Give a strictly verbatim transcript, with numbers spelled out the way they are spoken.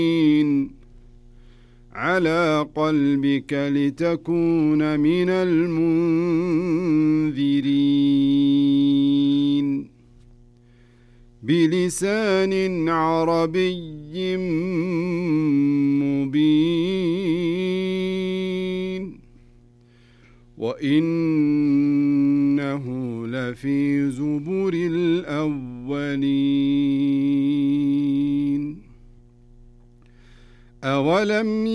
على قلبك لتكون من المنذرين بلسان عربي مبين وإنه لفي زبر الأولين أولم